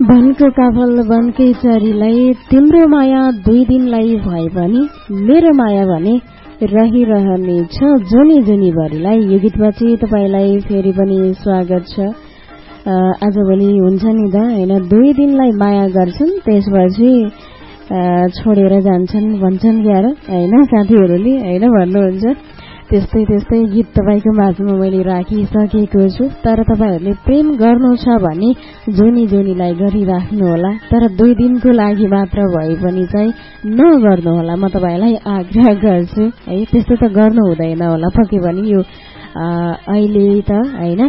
वनको काफल वनकै चरीलाई तिम्रो माया 2 दिनलाई भए पनि मेरो माया भने रहिरहनेछ जुनी जुनी भरिलाई। यो गीतपछि तपाईलाई फेरि पनि स्वागत छ। आजभोलि हुन्छ नि त हैन, 2 दिनलाई माया गर्छन् त्यसपछि छोडेर जान्छन् भन्छन् क्यार हैन साथीहरूले हैन भन्नुहुन्छ। त्यस्तै त्यस्तै गीत तपाईको माझमा मैले राखिसकेको छु। तर तपाईहरूले प्रेम गर्नु छ भने जोनी जोनीलाई गरिराख्नु होला, तर 2 दिनको लागि मात्र भए पनि चाहिँ नगर्नु होला। म तपाईलाई आग्रह गर्छु है, त्यस्तो त गर्नु हुँदैन होला पक्कै पनि। यो अहिले त हैन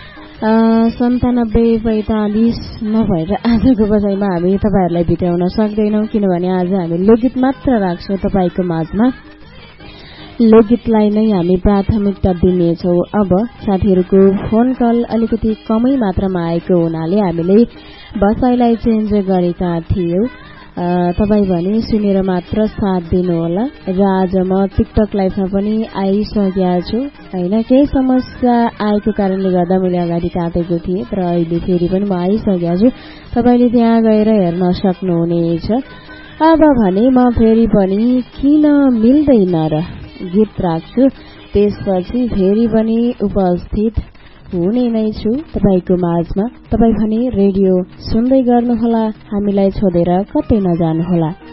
9745 नभएर आजको बसाइमा हामी तपाईहरूलाई भित्राउन सक्दैनौं, किनभने आज हामी लोकगीत मात्र राख्छौं तपाईको माझमा। लोकगीतलाई नै हामी प्राथमिकता दिनेछौं। अब साथीहरूको फोन कल अलिकति कमै मात्रामा आएको हुनाले हामीले बसाइलाई चेन्ज गरेका थियौं। तपाई भने सुनेर मात्र साथ दिनुहोला। र आज म टिकटक लाइभमा पनि आइसकेका छु हैन। केही समस्या आएको कारणले गर्दा मैले अगाडि काटेको थिएँ, तर अहिले फेरि पनि म आइसकेका छु। तपाईले त्यहाँ गएर हेर्न सक्नुहुनेछ। अब भने म फेरि पनि किन मिल्दैन र गीत राख्छु, त्यसपछि फेरि पनि उपस्थित हुने नै छु तपाईको माझमा। तपाई भने रेडियो सुन्दै गर्नुहोला, हामीलाई छोडेर कतै नजानुहोला।